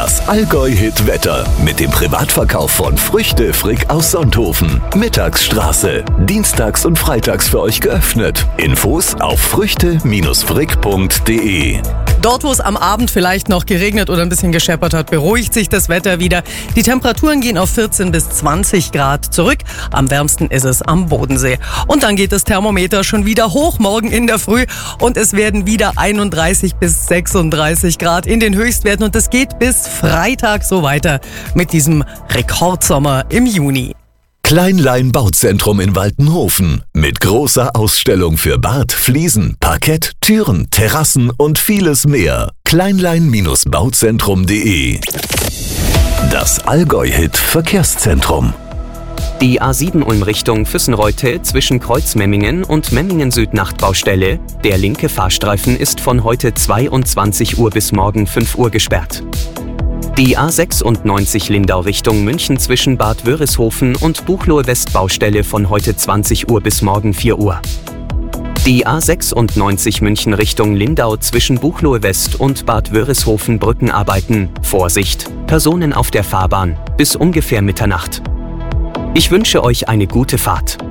Das Allgäu-Hit-Wetter mit dem Privatverkauf von Früchte Frick aus Sonthofen. Mittagsstraße. Dienstags und freitags für euch geöffnet. Infos auf früchte-frick.de. Dort, wo es am Abend vielleicht noch geregnet oder ein bisschen gescheppert hat, beruhigt sich das Wetter wieder. Die Temperaturen gehen auf 14 bis 20 Grad zurück. Am wärmsten ist es am Bodensee. Und dann geht das Thermometer schon wieder hoch morgen in der Früh und es werden wieder 31 bis 36 Grad in den Höchstwerten und es geht bis Freitag so weiter mit diesem Rekordsommer im Juni. Kleinlein Bauzentrum in Waltenhofen mit großer Ausstellung für Bad, Fliesen, Parkett, Türen, Terrassen und vieles mehr. Kleinlein-bauzentrum.de. Das Allgäu-Hit Verkehrszentrum. Die A7 Ulm Richtung Füssenreute zwischen Kreuzmemmingen und Memmingen Süd Nachtbaustelle. Der linke Fahrstreifen ist von heute 22 Uhr bis morgen 5 Uhr gesperrt. Die A96 Lindau Richtung München zwischen Bad Wörishofen und Buchloe Westbaustelle von heute 20 Uhr bis morgen 4 Uhr. Die A96 München Richtung Lindau zwischen Buchloe West und Bad Wörishofen Brückenarbeiten. Vorsicht, Personen auf der Fahrbahn bis ungefähr Mitternacht. Ich wünsche euch eine gute Fahrt.